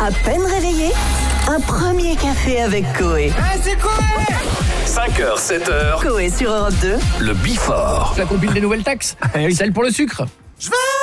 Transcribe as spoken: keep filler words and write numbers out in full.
À peine réveillé, un premier café avec Coé. Ah, c'est Coé! cinq heures, sept heures. Coé sur Europe deux. Le Bifort. La compile des nouvelles taxes. Celle pour le sucre. Je vais